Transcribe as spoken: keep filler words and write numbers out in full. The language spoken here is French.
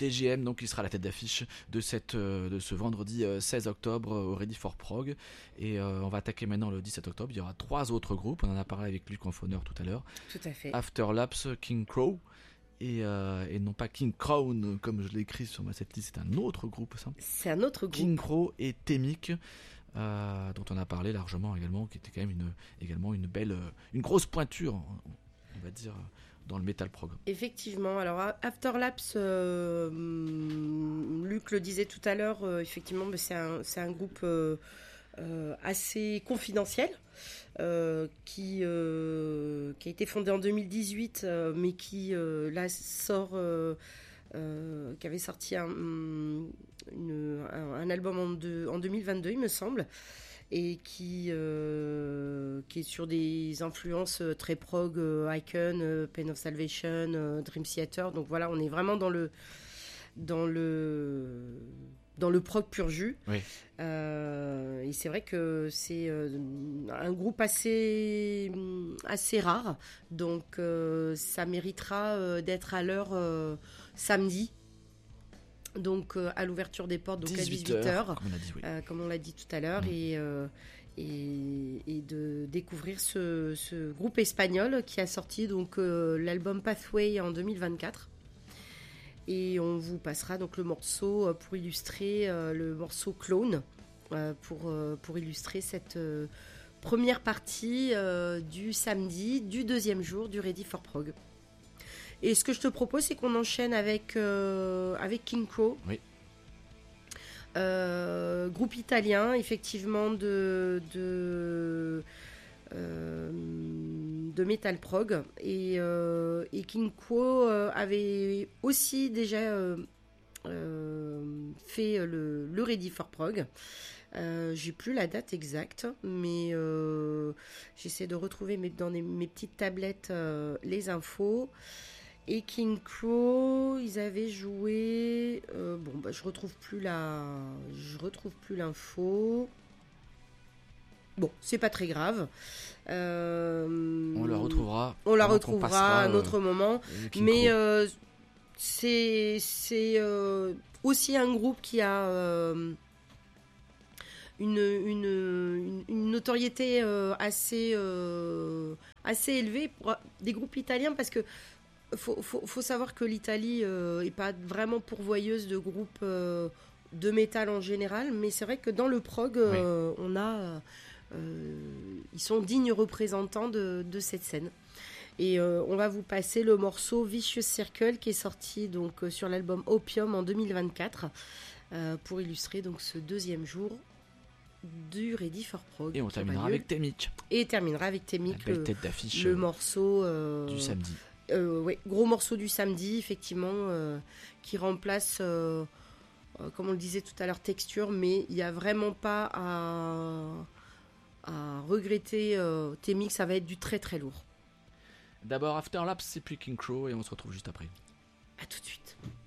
T G M, donc, qui sera la tête d'affiche de, cette, euh, de ce vendredi euh, seize octobre euh, au Ready for Prog. Et euh, on va attaquer maintenant le dix-sept octobre. Il y aura trois autres groupes. On en a parlé avec Luc Enfoneur tout à l'heure. Tout à fait. Afterlapse, King Crow. Et, euh, et non pas King Crown comme je l'ai écrit sur ma setlist, c'est un autre groupe ça. C'est un autre groupe. King Crow et Temic, euh, dont on a parlé largement également, qui était quand même une, également une belle, une grosse pointure, on va dire, dans le metal prog. Effectivement, alors Afterlapse, euh, Luc le disait tout à l'heure, euh, effectivement, mais c'est un, c'est un groupe euh, euh, assez confidentiel. Euh, qui, euh, qui a été fondé en deux mille dix-huit, euh, mais qui euh, là sort, euh, euh, qui avait sorti un, une, un, un album en, deux, en deux mille vingt-deux, il me semble, et qui, euh, qui est sur des influences très prog, euh, Icon, euh, Pain of Salvation, euh, Dream Theater. Donc voilà, on est vraiment dans le dans le dans le prog pur jus. Oui. Euh, et c'est vrai que c'est euh, un groupe assez, assez rare. Donc euh, ça méritera euh, d'être à l'heure euh, samedi. Donc euh, à l'ouverture des portes, donc à dix-huit heures, comme on a dit, oui. euh, comme on l'a dit tout à l'heure. Mmh. Et, euh, et, et de découvrir ce, ce groupe espagnol qui a sorti donc, euh, l'album Pathway en deux mille vingt-quatre. Et on vous passera donc le morceau pour illustrer euh, le morceau Clone euh, pour, euh, pour illustrer cette euh, première partie euh, du samedi du deuxième jour du Ready for Prog. Et ce que je te propose, c'est qu'on enchaîne avec, euh, avec King Crow. Oui. Euh, groupe italien, effectivement, de, de, euh, de metal prog. Et, euh, et King Crow euh, avait aussi déjà euh, euh, fait le, le Ready for Prog. Euh, j'ai plus la date exacte, mais euh, j'essaie de retrouver mes, dans les, mes petites tablettes euh, les infos. Et King Crow, ils avaient joué. Euh, bon, bah, je retrouve plus la, je retrouve plus l'info. Bon, c'est pas très grave. Euh, on la retrouvera. On la retrouvera à un autre euh, moment. Mais euh, c'est c'est euh, aussi un groupe qui a euh, une, une, une, une notoriété euh, assez euh, assez élevée pour des groupes italiens, parce que Faut, faut, faut savoir que l'Italie euh, est pas vraiment pourvoyeuse de groupes euh, de métal en général, mais c'est vrai que dans le prog, euh, oui. on a, euh, ils sont dignes représentants de, de cette scène. Et euh, on va vous passer le morceau Vicious Circle qui est sorti donc sur l'album Opium en deux mille vingt-quatre euh, pour illustrer donc ce deuxième jour du Ready for Prog. Et on terminera avec Temic. Et terminera avec Temic, le, tête d'affiche le morceau euh, du samedi. Euh, ouais, gros morceau du samedi, effectivement, euh, qui remplace, euh, euh, comme on le disait tout à l'heure, Texture, mais il n'y a vraiment pas à, à regretter euh, Temic, ça va être du très très lourd. D'abord Afterlapse et puis King Crow, et on se retrouve juste après. À tout de suite.